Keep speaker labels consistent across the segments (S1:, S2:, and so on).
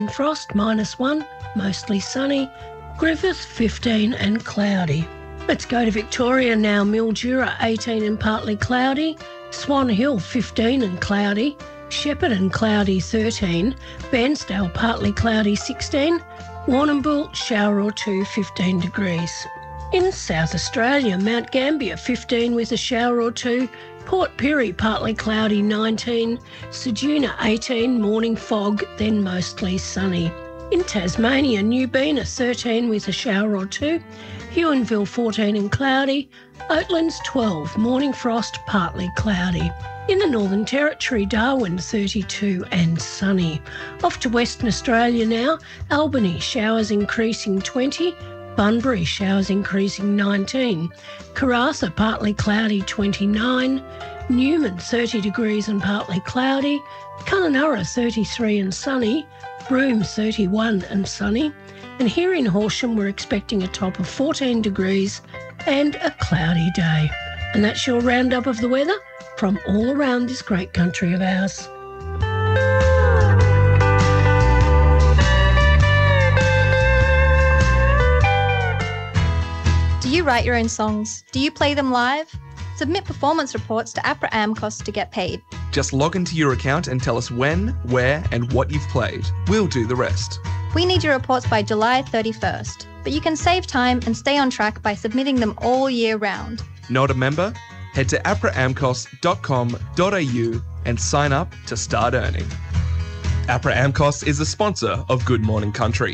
S1: Frost -1, mostly sunny. Griffith 15 and cloudy. Let's go to Victoria now. Mildura 18 and partly cloudy. Swan Hill 15 and cloudy. Shepparton cloudy 13. Bairnsdale partly cloudy 16. Warrnambool shower or two 15 degrees. In South Australia, Mount Gambier 15 with a shower or two. Port Pirie partly cloudy 19. Ceduna 18, morning fog, then mostly sunny. In Tasmania, Newbena 13 with a shower or two. Huonville 14 and cloudy. Oatlands 12, morning frost, partly cloudy. In the Northern Territory, Darwin 32 and sunny. Off to Western Australia now. Albany showers increasing 20. Bunbury showers increasing 19. Karratha partly cloudy 29. Newman 30 degrees and partly cloudy. Kununurra 33 and sunny. Broome 31 and sunny. And here in Horsham we're expecting a top of 14 degrees and a cloudy day. And that's your roundup of the weather from all around this great country of ours.
S2: Do you write your own songs? Do you play them live? Submit performance reports to APRA AMCOS to get paid.
S3: Just log into your account and tell us when, where and what you've played. We'll do the rest.
S2: We need your reports by July 31st, but you can save time and stay on track by submitting them all year round.
S3: Not a member? Head to apraamcos.com.au and sign up to start earning. APRA AMCOS is a sponsor of Good Morning Country.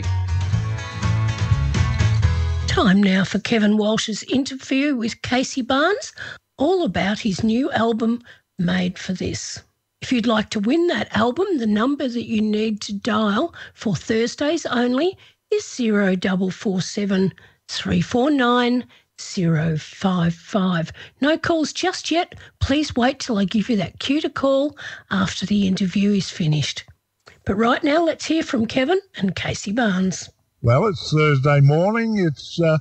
S1: Time now for Kevin Walsh's interview with Casey Barnes, all about his new album, Made for This. If you'd like to win that album, the number that you need to dial for Thursdays only is 0447 349 055. No calls just yet. Please wait till I give you that cue to call after the interview is finished. But right now, let's hear from Kevin and Casey Barnes.
S4: Well, it's Thursday morning. It's the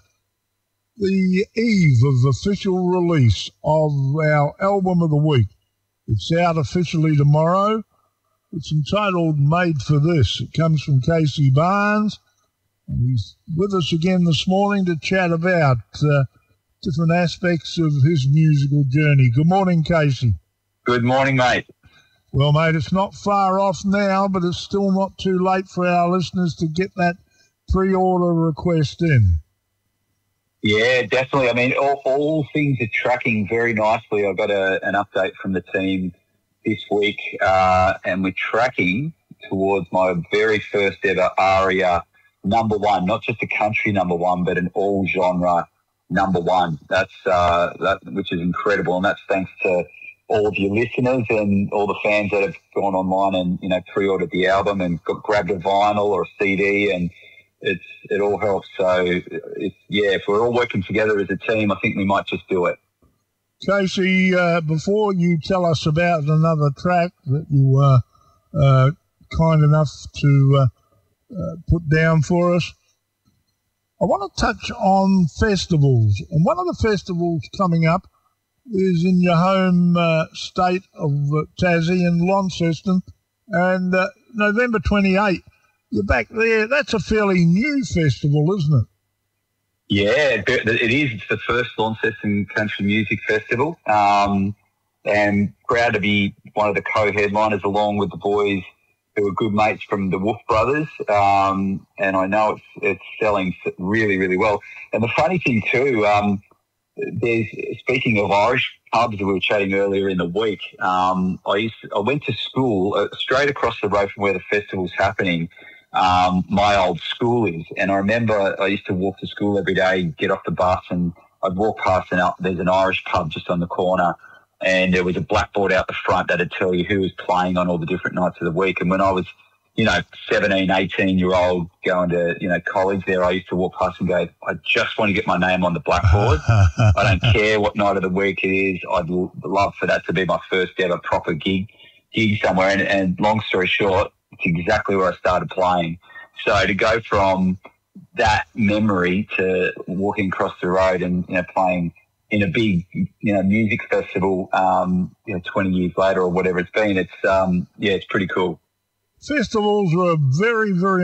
S4: eve of official release of our album of the week. It's out officially tomorrow. It's entitled Made for This. It comes from Casey Barnes, and he's with us again this morning to chat about different aspects of his musical journey. Good morning, Casey.
S5: Good morning, mate.
S4: Well, mate, it's not far off now, but it's still not too late for our listeners to get that pre-order request in.
S5: Yeah, definitely. I mean, all things are tracking very nicely. I've got an update from the team this week, and we're tracking towards my very first ever ARIA number one, not just a country number one, but an all-genre number one. That's which is incredible, and that's thanks to all of your listeners and all the fans that have gone online and pre-ordered the album and grabbed a vinyl or a CD, and it all helps. So if we're all working together as a team, I think we might just do it.
S4: Casey, before you tell us about another track that you were kind enough to put down for us, I want to touch on festivals. And one of the festivals coming up is in your home state of Tassie and Launceston, and November 28th. You're back there. That's a fairly new festival, isn't it?
S5: Yeah, it is. It's the first Launceston Country Music Festival, and proud to be one of the co-headliners along with the boys who are good mates from the Wolf Brothers, and I know it's selling really, really well. And the funny thing too, speaking of Irish pubs that we were chatting earlier in the week, I went to school straight across the road from where the festival's happening. My old school is, and I remember I used to walk to school every day, get off the bus, and I'd walk past and there's an Irish pub just on the corner, and there was a blackboard out the front that'd tell you who was playing on all the different nights of the week. And when I was 17, 18-year-old going to college there, I used to walk past and go, I just want to get my name on the blackboard. I don't care what night of the week it is. I'd love for that to be my first ever proper gig somewhere. And long story short, it's exactly where I started playing. So to go from that memory to walking across the road and playing in a big music festival 20 years later or whatever it's been, it's pretty cool.
S4: festivals were very, very